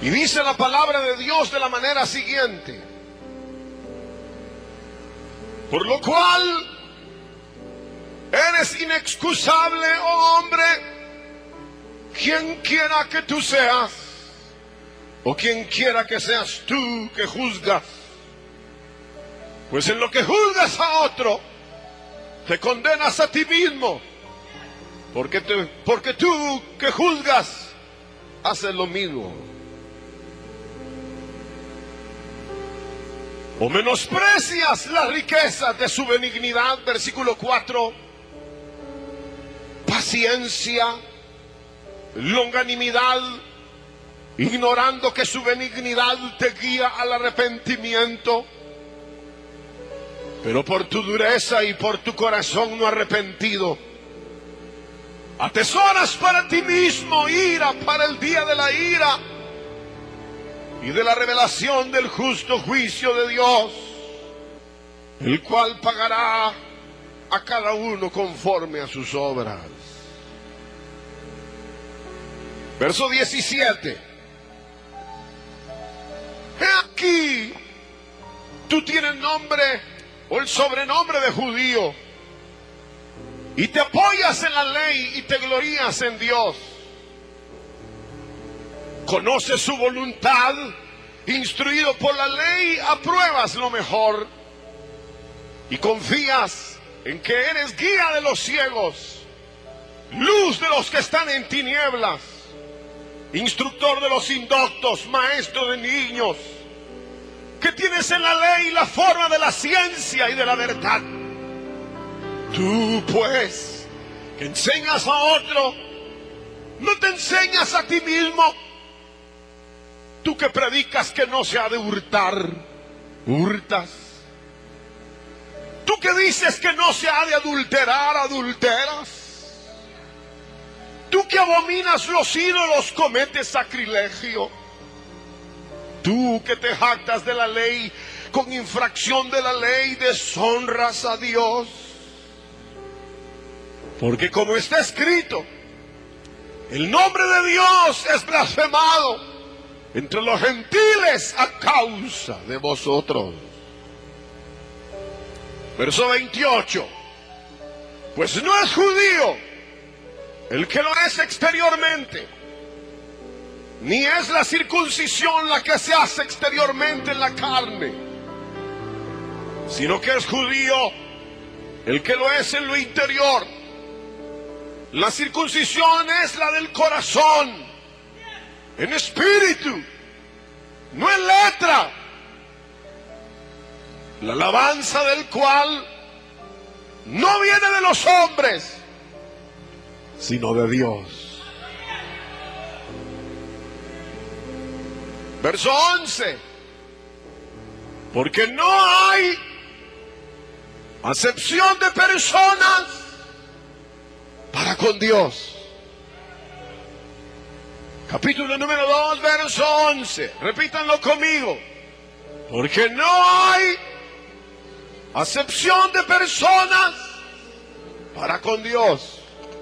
Y dice la palabra de Dios de la manera siguiente: por lo cual eres inexcusable, oh hombre, quien quiera que tú seas, o quien quiera que seas tú que juzgas. Pues en lo que juzgas a otro, te condenas a ti mismo, porque tú que juzgas, haces lo mismo. O menosprecias las riquezas de su benignidad, versículo 4, paciencia, longanimidad, ignorando que su benignidad te guía al arrepentimiento. Pero por tu dureza y por tu corazón no arrepentido, atesoras para ti mismo ira para el día de la ira y de la revelación del justo juicio de Dios, el cual pagará a cada uno conforme a sus obras. Verso 17. He aquí, tú tienes nombre o el sobrenombre de judío, y te apoyas en la ley y te glorías en Dios. Conoces su voluntad, instruido por la ley, apruebas lo mejor, y confías en que eres guía de los ciegos, luz de los que están en tinieblas, instructor de los indoctos, maestro de niños, que tienes en la ley la forma de la ciencia y de la verdad. Tú, pues, que enseñas a otro, ¿no te enseñas a ti mismo? Tú que predicas que no se ha de hurtar, hurtas. Tú que dices que no se ha de adulterar, adulteras. Tú que abominas los ídolos, cometes sacrilegio. Tú que te jactas de la ley, con infracción de la ley deshonras a Dios. Porque como está escrito, el nombre de Dios es blasfemado entre los gentiles a causa de vosotros. Verso 28. Pues no es judío el que lo es exteriormente, ni es la circuncisión la que se hace exteriormente en la carne, sino que es judío el que lo es en lo interior. La circuncisión es la del corazón, en espíritu, no en letra, la alabanza del cual no viene de los hombres, sino de Dios. Verso 11. Porque no hay acepción de personas para con Dios. Capítulo número 2, verso 11. Repítanlo conmigo. Porque no hay acepción de personas para con Dios.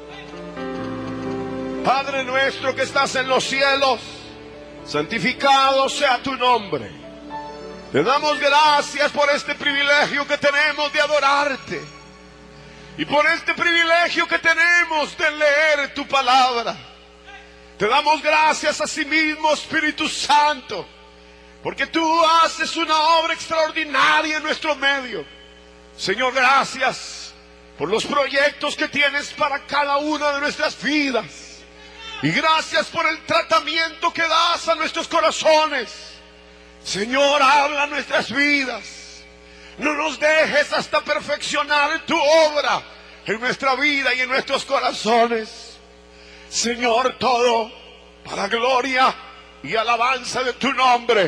Padre nuestro que estás en los cielos, santificado sea tu nombre. Te damos gracias por este privilegio que tenemos de adorarte, y por este privilegio que tenemos de leer tu palabra. Te damos gracias a sí mismo, Espíritu Santo, porque tú haces una obra extraordinaria en nuestro medio. Señor, gracias por los proyectos que tienes para cada una de nuestras vidas. Y gracias por el tratamiento que das a nuestros corazones. Señor, habla nuestras vidas. No nos dejes hasta perfeccionar tu obra en nuestra vida y en nuestros corazones. Señor, todo para gloria y alabanza de tu nombre.